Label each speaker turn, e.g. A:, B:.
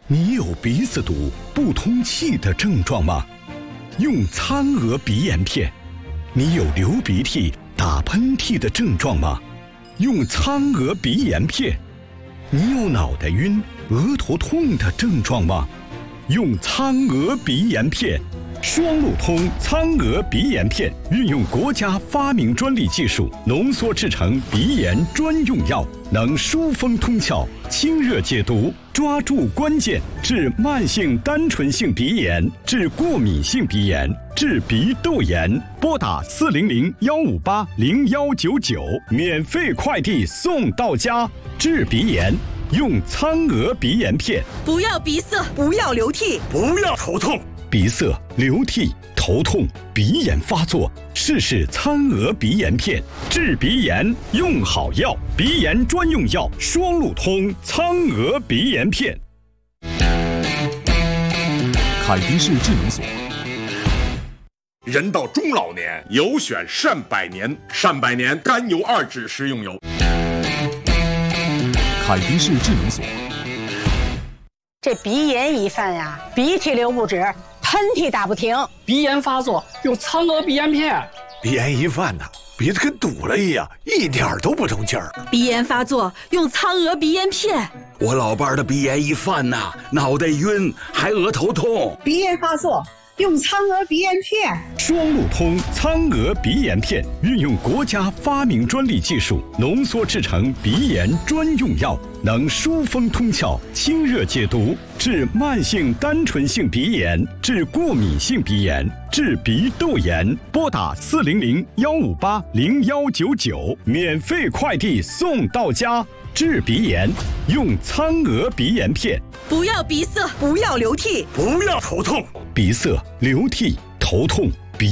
A: 你有鼻子堵、不通气的症状吗？用苍鹅鼻炎片。你有流鼻涕、打喷嚏的症状吗？用苍鹅鼻炎片。你有脑袋晕、额头痛的症状吗？用苍鹅鼻炎片。双路通苍鹅鼻炎片运用国家发明专利技术浓缩制成鼻炎专用药，能疏风通窍、清热解毒，抓住关键，治慢性单纯性鼻炎，治过敏性鼻炎，治鼻窦炎。拨打400-158-0199，免费快递送到家。治鼻炎用苍鹅鼻炎片。
B: 不要鼻塞，不要流涕，
C: 不要头痛。
A: 鼻塞、流涕、头痛、鼻炎发作，试试苍鹅鼻炎片，治鼻炎用好药，鼻炎专用药，双路通苍鹅鼻炎片。
D: 凯迪士智能锁。
C: 人到中老年，有选善百年，善百年甘油2酯食用油。
D: 凯迪士智能锁。
E: 这鼻炎一犯呀，鼻涕流不止，喷嚏打不停，
F: 鼻炎发作用苍鹅鼻炎片。
G: 鼻炎一犯呐，鼻子跟堵了一样，一点都不通气儿。
B: 鼻炎发作用苍鹅鼻炎片。
H: 我老伴儿的鼻炎一犯呐，脑袋晕，还额头痛。
I: 鼻炎发作用苍鹅鼻炎片。
A: 双路通苍鹅鼻炎片运用国家发明专利技术浓缩制成鼻炎专用药，能疏风通窍、清热解毒，治慢性单纯性鼻炎，治过敏性鼻炎，治鼻窦炎。拨打400-158-0199，免费快递送到家。治鼻炎用苍鹅鼻炎片。
B: 不要鼻塞，不要流涕，
C: 不要头痛。
A: 鼻塞、流涕、头痛、